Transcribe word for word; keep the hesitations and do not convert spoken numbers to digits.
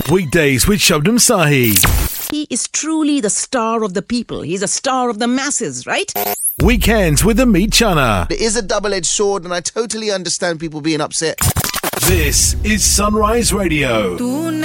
Weekdays with Shabnam Sahi. He is truly the star of the people. He's a star of the masses, right? Weekends with Amit Chana. It is a double-edged sword, and I totally understand people being upset. This is Sunrise Radio.